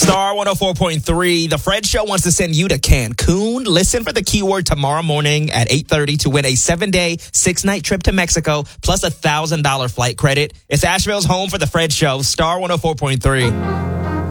Star 104.3. The Fred Show wants to send you to Cancun. Listen for the keyword tomorrow morning at 8:30 to win a 7-day, 6-night trip to Mexico plus $1,000 flight credit. It's Asheville's home for the Fred Show. Star 104.3.